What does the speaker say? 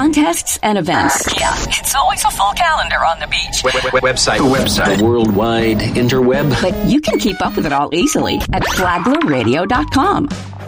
contests, and events. Yeah, it's always a full calendar on the beach. Website. The worldwide interweb. But you can keep up with it all easily at flaglerradio.com.